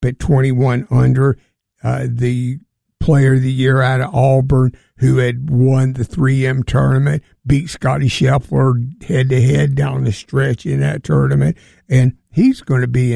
at 21 under. The player of the year out of Auburn, who had won the 3M tournament, beat Scotty Scheffler head-to-head down the stretch in that tournament. And he's going to be